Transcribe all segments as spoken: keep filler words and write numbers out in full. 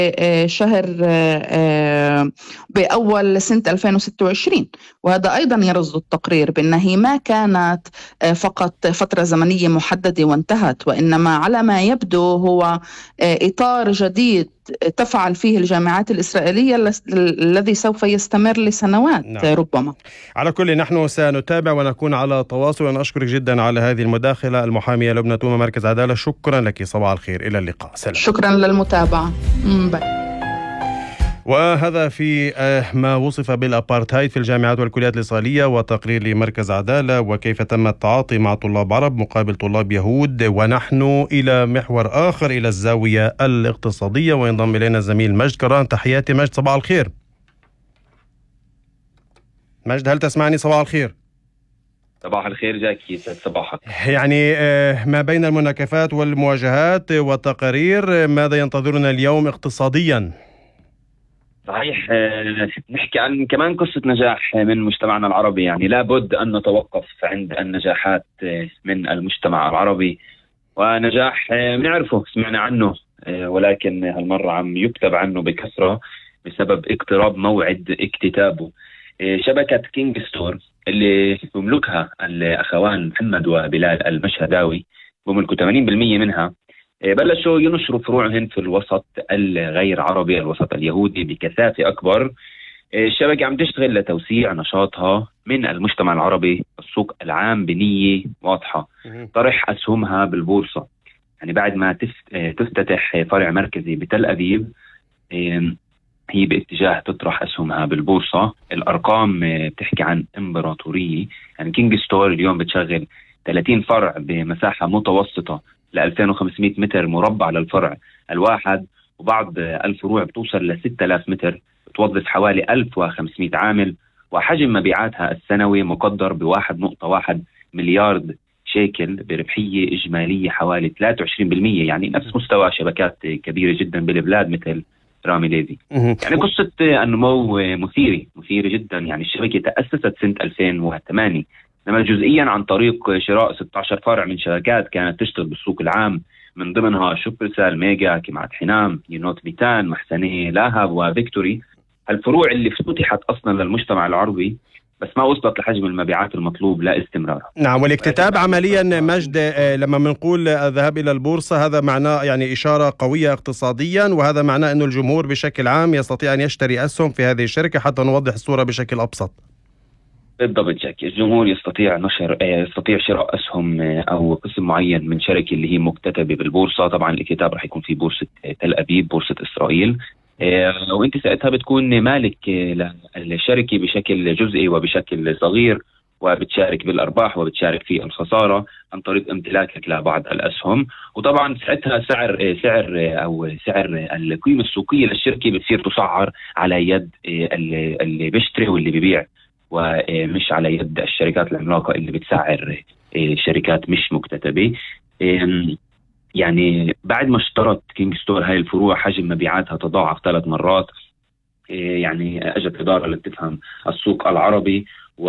شهر بأول سنة ألفين وستة وعشرين، وهذا أيضا يرصد التقرير بأن هي ما كانت فقط فترة زمنية محددة وانتهت، وإنما على ما يبدو هو إطار جديد تفعل فيه الجامعات الإسرائيلية الذي سوف يستمر لسنوات. نعم. ربما. على كل نحن سنتابع ونكون على تواصل. وأنا أشكرك جدا على هذه المداخلة المحامية لبنى تومة، مركز عدالة. شكرا لك، صباح الخير، إلى اللقاء. سلام. شكرا للمتابعة. باي. وهذا في ما وصف بالأبارتهايد في الجامعات والكليات الإسرائيلية، وتقرير لمركز عدالة وكيف تم التعاطي مع طلاب عرب مقابل طلاب يهود. ونحن إلى محور آخر، إلى الزاوية الاقتصادية، وينضم إلينا الزميل مجد كران. تحياتي مجد، صباح الخير. مجد، هل تسمعني؟ صباح الخير. صباح الخير جاكي، صباحك. يعني ما بين المناكفات والمواجهات والتقارير، ماذا ينتظرنا اليوم اقتصاديا؟ صحيح، نحكي عن كمان قصة نجاح من مجتمعنا العربي. يعني لابد أن نتوقف عند النجاحات من المجتمع العربي، ونجاح نعرفه، سمعنا عنه، ولكن هالمرة عم يكتب عنه بكثرة بسبب اقتراب موعد اكتتابه. شبكة كينج ستور اللي بملكها الأخوان محمد وبلال المشهداوي، بملكوا ثمانين بالمئة منها، بلشوا ينشروا فروعهم في الوسط الغير عربي، الوسط اليهودي، بكثافة أكبر. الشبكة عم تشتغل لتوسيع نشاطها من المجتمع العربي. السوق العام بنية واضحة، طرح أسهمها بالبورصة. يعني بعد ما تفتتح فرع مركزي بتل أبيب، هي باتجاه تطرح أسهمها بالبورصة. الأرقام بتحكي عن إمبراطورية. يعني كينج ستور اليوم بتشغل ثلاثين فرع بمساحة متوسطة ل ألفين وخمسمئة متر مربع للفرع الواحد، وبعض الفروع بتوصل ل ستة آلاف متر، بتوظف حوالي ألف وخمسمئة عامل، وحجم مبيعاتها السنوي مقدر بواحد نقطة واحد مليار شيكل، بربحية إجمالية حوالي ثلاثة وعشرين بالمئة، يعني نفس مستوى شبكات كبيرة جدا بالبلاد مثل رامي ليفي. يعني قصة النمو مثيرة مثيرة جدا. يعني الشبكة تأسست سنة ألفين وثمانية، لما جزئيا عن طريق شراء ستة عشر فرع من شركات كانت تشتغل بالسوق العام، من ضمنها شوبرسال، ميجا، كمعت حنام، يونوت بيتان، محسنية، لاهب، وفيكتوري. الفروع اللي فتحت أصلا للمجتمع العربي، بس ما وصلت لحجم المبيعات المطلوب لاستمرارها. نعم. والاكتتاب عمليا مجد، لما بنقول الذهاب إلى البورصة، هذا معناه يعني إشارة قوية اقتصاديا، وهذا معناه أنه الجمهور بشكل عام يستطيع أن يشتري أسهم في هذه الشركة، حتى نوضح الصورة بشكل أبسط. بالضبط جاكي، الجمهور يستطيع نشر يستطيع شراء أسهم أو قسم معين من شركة اللي هي مكتتبة بالبورصة. طبعا الاكتتاب رح يكون في بورصة تل أبيب، بورصة إسرائيل، وانت ساعتها بتكون مالك للشركة بشكل جزئي وبشكل صغير، وبتشارك بالأرباح وبتشارك في الخسارة عن طريق امتلاكك لبعض الأسهم. وطبعا ساعتها سعر سعر أو سعر القيمة السوقية للشركة بتصير تسعر على يد اللي بيشتري واللي بيبيع، ومش على يد الشركات العملاقة اللي بتسعر شركات مش مكتتبة. يعني بعد ما اشترت كينج ستور هاي الفروع، حجم مبيعاتها تضاعف ثلاث مرات. يعني اجت إدارة لتفهم السوق العربي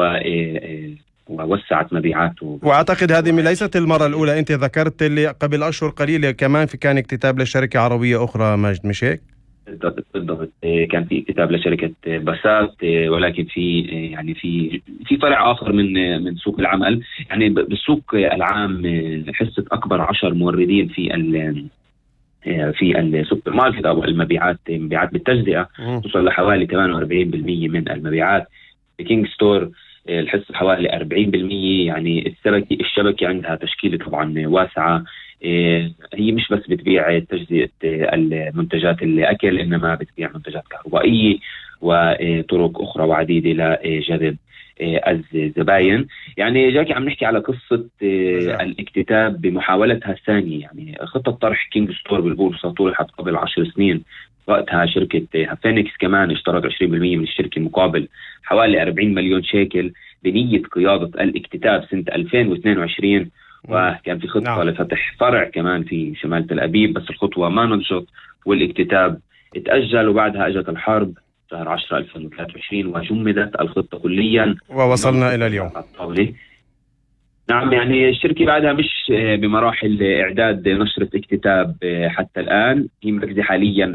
ووسعت مبيعاته. واعتقد هذه ليست المرة الأولى. انت ذكرت اللي قبل اشهر قليلة كمان في كان اكتتاب لشركة عربية اخرى مجد، مش هيك؟ بالضبط بالضبط كان في اكتتاب لشركة باسات، ولكن في يعني في في فرع آخر من من سوق العمل. يعني بالسوق العام حصة أكبر عشر موردين في ال في السوبر ماركت أو المبيعات مبيعات بالتجزئة توصل لحوالي ثمانية وأربعين بالمئة من المبيعات. كينج ستور الحصة حوالي أربعين بالمئة. يعني الشبكة الشبكة عندها تشكيلة طبعا واسعة. هي مش بس بتبيع تجزئة المنتجات الأكل، إنما بتبيع منتجات كهربائية وطرق أخرى وعديدة لجذب الزباين. يعني جاكي عم نحكي على قصة الاكتتاب بمحاولتها الثانية. يعني خطة طرح كينج ستور بالبورصة طرحت قبل عشر سنين، وقتها شركة فينيكس كمان اشترت عشرين بالمئة من الشركة مقابل حوالي أربعين مليون شيكل بنية قيادة الاكتتاب سنة ألفين واثنين وعشرين. وكان في خطة نعم. لفتح فرع كمان في شمال تل أبيب، بس الخطوة ما نضجت والاكتتاب اتأجل. وبعدها اجت الحرب شهر عشرة ألفين وثلاثة وعشرين وجمدت الخطة كليا، ووصلنا إلى اليوم. نعم. يعني الشركة بعدها مش بمراحل إعداد نشرة اكتتاب حتى الآن، هي مركزة حاليا